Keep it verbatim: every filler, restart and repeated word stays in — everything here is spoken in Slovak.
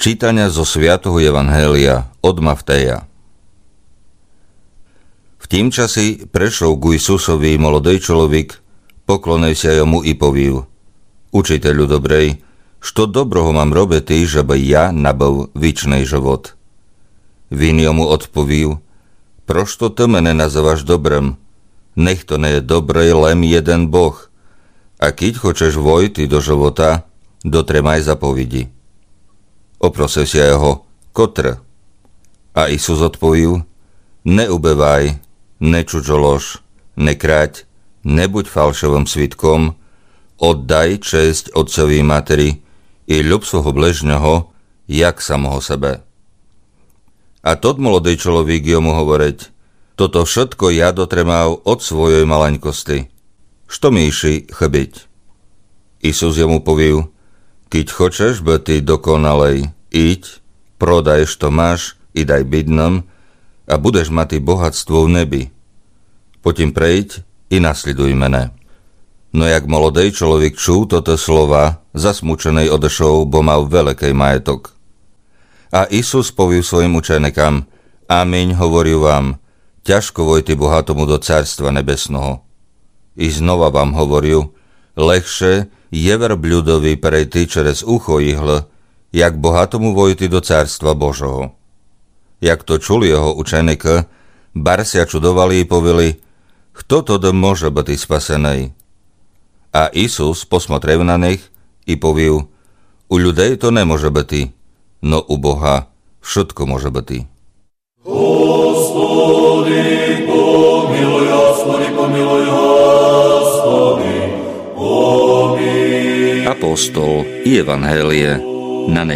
Čítania zo svätého Evanhélia od Mattheja. V tým časi prešol ku Isusovi molodej človek, poklonej sa jemu i povív: Učiteľu dobrej, što dobroho mám robiti, žeby ja nabol vičnej život. Vin jomu odpovív: Prošto ty mene nazývaš dobrem? Nech to nie je dobrej len jeden Boh. A keď chceš vojty do života, dotremaj zapovedi. Oprosil sa jeho: Kotre? A Isus odpovív: Neubevaj, nečučolož, nekráť, nebuď falšovým svitkom, oddaj česť otcovi materi i ľub svojho bležňoho, jak samoho sebe. A tot molodej človek jomu hovoriť: Toto všetko ja dotremal od svojej maleňkosti. Što mi iši chybiť? Isus jemu povív: Keď chceš byť dokonalej, iď, prodaj, što máš, i daj bidnom, a budeš mať bohatstvo v nebi. Potom prejď i nasleduj mene. No jak molodej človek čul toto slova, zasmučenej odešol, bo mal veľký majetok. A Isus povív svojim učenikám: Ameň, hovorím vám, ťažko vojti bohatomu do carstva nebesného. I znova vám hovorím, lehšie je ver bľudovi prejти čerez ucho ihle, jak bohatomu vojti do carstva Božoho. Jak to čuli jeho učeníky, bar sa čudovali i povili: Kto to môže byť spasený? A Isus posmotrev na nich i povív: U ľudí to nemôže byť, no u Boha všetko môže byť. Hospody, pomiluj, Hospody, pomiluj, Hospody, pomiluj. Apostol i Evanhélie na